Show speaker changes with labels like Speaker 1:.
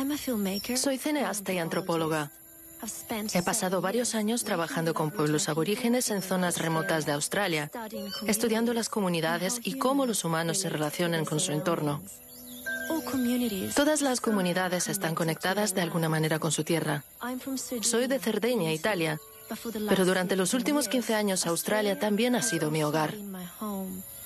Speaker 1: Soy cineasta y antropóloga. He pasado varios años trabajando con pueblos aborígenes en zonas remotas de Australia, estudiando las comunidades y cómo los humanos se relacionan con su entorno. Todas las comunidades están conectadas de alguna manera con su tierra. Soy de Cerdeña, Italia, pero durante los últimos 15 años Australia también ha sido mi hogar.